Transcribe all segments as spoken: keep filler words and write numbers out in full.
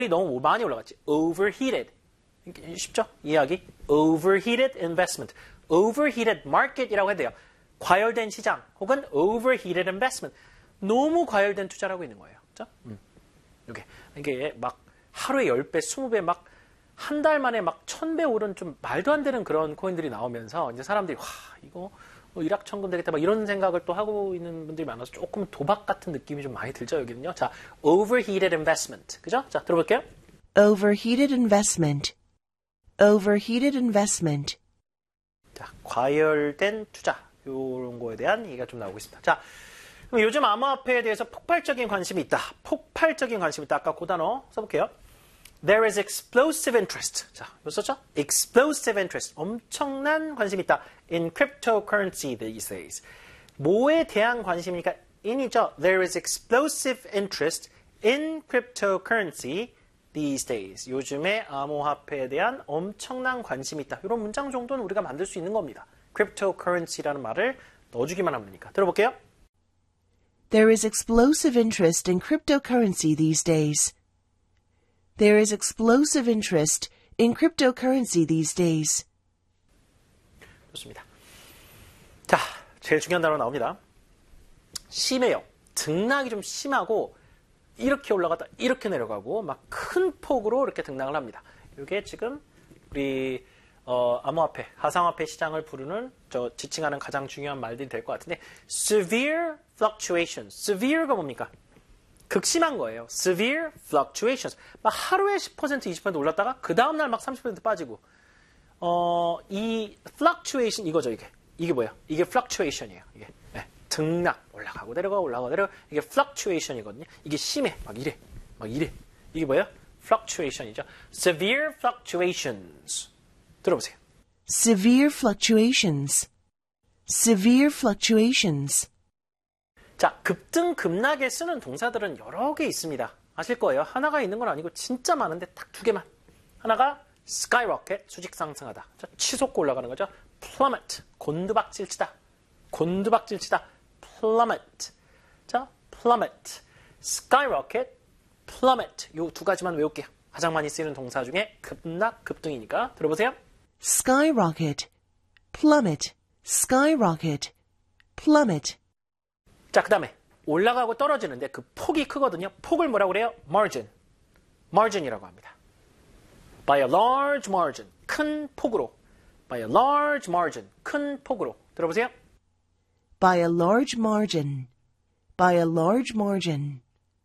너무 많이 올라갔지. overheated. 쉽죠? 이해하기? overheated investment. overheated market이라고 해야 돼요. 과열된 시장 혹은 overheated investment. 너무 과열된 투자를 하고 있는 거예요. 그죠? 음. 이게, 이게 막 하루에 십 배, 이십 배 막 한 달 만에 막 천 배 오른 좀 말도 안 되는 그런 코인들이 나오면서 이제 사람들이 와, 이거 뭐 일확천금 되겠다 막 이런 생각을 또 하고 있는 분들이 많아서 조금 도박 같은 느낌이 좀 많이 들죠, 여기는요. 자, overheated investment. 그죠? 자, 들어볼게요. overheated investment. overheated investment. 자, 과열된 투자. 요런 거에 대한 얘기가 좀 나오고 있습니다. 자, 그럼 요즘 암호화폐에 대해서 폭발적인 관심이 있다. 폭발적인 관심이 있다. 아까 그 단어 써볼게요. There is explosive interest. 자, 뭐 썼죠? Explosive interest. 엄청난 관심이 있다. In cryptocurrency these days. 뭐에 대한 관심이니까 in이죠. There is explosive interest in cryptocurrency these days. 요즘에 암호화폐에 대한 엄청난 관심이 있다. 이런 문장 정도는 우리가 만들 수 있는 겁니다. cryptocurrency라는 말을 넣어주기만 하면 되니까. 들어볼게요. There is explosive interest in cryptocurrency these days. There is explosive interest in cryptocurrency these days. 좋습니다. 자, 제일 중요한 단어 나옵니다. 심해요. 등락이 좀 심하고 이렇게 올라갔다 이렇게 내려가고 막 큰 폭으로 이렇게 등락을 합니다. 이게 지금 우리 어, 암호화폐, 가상화폐 시장을 부르는 저 지칭하는 가장 중요한 말들이 될 것 같은데 severe fluctuations. severe가 뭡니까? 극심한 거예요. severe fluctuations. 막 하루에 십 퍼센트, 이십 퍼센트 올랐다가 그 다음날 막 삼십 퍼센트 빠지고 어, 이 fluctuation 이거죠, 이게. 이게 뭐예요? 이게 fluctuation이에요. 이게. 네. 등락, 올라가고 내려가고 올라가고 내려가고 이게 fluctuation이거든요. 이게 심해. 막 이래. 막 이래. 이게 뭐예요? fluctuation이죠. severe fluctuations. 들어보세요. Severe fluctuations. Severe fluctuations. 자, 급등, 급락에 쓰는 동사들은 여러 개 있습니다. 아실 거예요. 하나가 있는 건 아니고 진짜 많은데 딱 두 개만. 하나가 skyrocket, 수직 상승하다. 자, 치솟고 올라가는 거죠. plummet, 곤두박질치다. 곤두박질치다. plummet. 자, plummet. skyrocket, plummet. 요 두 가지만 외울게요. 가장 많이 쓰이는 동사 중에 급락, 급등이니까. 들어보세요. Skyrocket, plummet, skyrocket, plummet. 자, 그 다음에 올라가고 떨어지는데 그 폭이 크거든요. 폭을 뭐라고 그래요? margin. margin이라고 합니다. by a large margin. 큰 폭으로. by a large margin. 큰 폭으로. 들어보세요. By a large margin. By a large margin.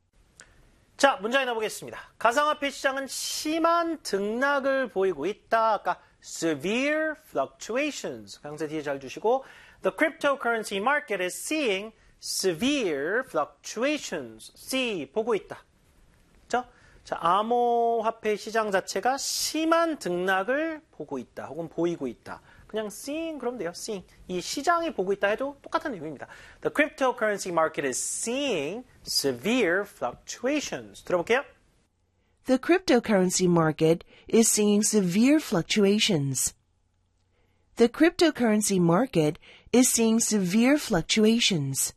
자, 문장에 넣어보겠습니다. 가상화폐 시장은 심한 등락을 보이고 있다. 아까 severe fluctuations. 강세 뒤에 잘 주시고 the cryptocurrency market is seeing severe fluctuations. see, 보고 있다. 그렇죠? 자, 암호화폐 시장 자체가 심한 등락을 보고 있다. 혹은 보이고 있다. 그냥 seeing 그러면 돼요. seeing. 이 시장이 보고 있다 해도 똑같은 내용입니다. The cryptocurrency market is seeing severe fluctuations. 들어볼게요. The cryptocurrency market is seeing severe fluctuations. The cryptocurrency market is seeing severe fluctuations.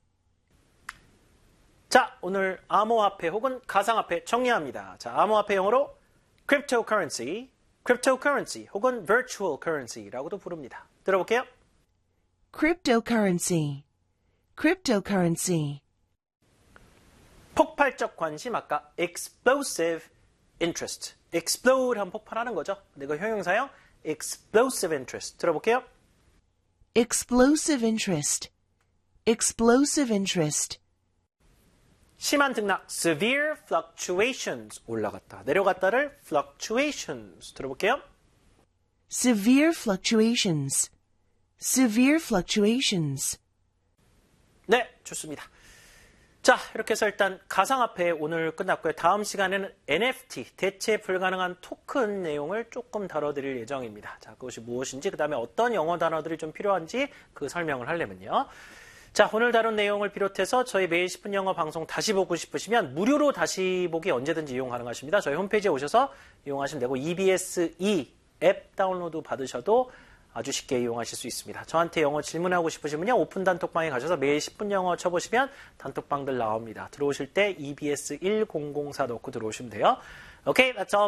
자, 오늘 암호화폐 혹은 가상화폐 정리합니다. 자, 암호화폐 영어로 cryptocurrency, cryptocurrency 혹은 virtual currency라고도 부릅니다. 들어볼게요. Cryptocurrency, cryptocurrency. 폭발적 관심, 아까 explosive interest. explode 하면 폭발하는 거죠. 근데 이거 형용사형 explosive interest. 들어볼게요. Explosive interest, explosive interest. 심한 등락, severe fluctuations. 올라갔다, 내려갔다를 fluctuations. 들어볼게요. Severe fluctuations, severe fluctuations. 네, 좋습니다. 자, 이렇게 해서 일단 가상화폐 오늘 끝났고요. 다음 시간에는 엔에프티, 대체 불가능한 토큰 내용을 조금 다뤄드릴 예정입니다. 자, 그것이 무엇인지, 그 다음에 어떤 영어 단어들이 좀 필요한지 그 설명을 하려면요. 자, 오늘 다룬 내용을 비롯해서 저희 매일 십 분 영어 방송 다시 보고 싶으시면 무료로 다시 보기 언제든지 이용 가능하십니다. 저희 홈페이지에 오셔서 이용하시면 되고 이비에스 이 앱 다운로드 받으셔도 아주 쉽게 이용하실 수 있습니다. 저한테 영어 질문하고 싶으시면요. 오픈 단톡방에 가셔서 매일 십 분 영어 쳐보시면 단톡방들 나옵니다. 들어오실 때 이비에스 일공공사 넣고 들어오시면 돼요. Okay, that's all.